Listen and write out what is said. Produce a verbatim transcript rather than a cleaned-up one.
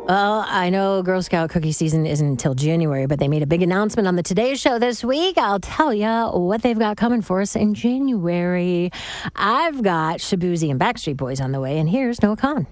Well, I know Girl Scout cookie season isn't until January, but they made a big announcement on the Today Show this week. I'll tell you what they've got coming for us in January. I've got Shaboozey and Backstreet Boys on the way, and here's Noah Khan.